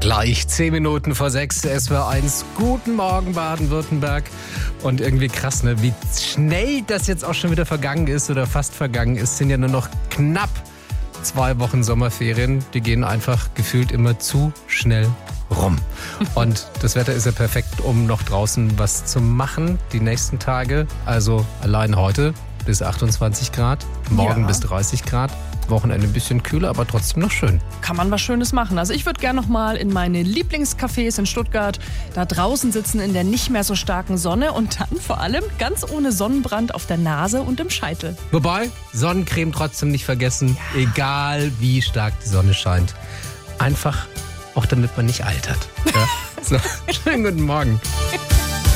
Gleich 10 Minuten vor 6, SWR1. Guten Morgen, Baden-Württemberg. Und irgendwie krass, ne? Wie schnell das jetzt auch schon wieder vergangen ist oder fast vergangen ist. Sind ja nur noch knapp 2 Wochen Sommerferien. Die gehen einfach gefühlt immer zu schnell rum. Und das Wetter ist ja perfekt, um noch draußen was zu machen. Die nächsten Tage, also allein heute bis 28 Grad, morgen bis 30 Grad. Wochenende ein bisschen kühler, aber trotzdem noch schön. Kann man was Schönes machen. Also ich würde gerne noch mal in meine Lieblingscafés in Stuttgart da draußen sitzen in der nicht mehr so starken Sonne und dann vor allem ganz ohne Sonnenbrand auf der Nase und im Scheitel. Wobei, Sonnencreme trotzdem nicht vergessen, egal wie stark die Sonne scheint. Einfach auch damit man nicht altert. Ja? So, schönen guten Morgen.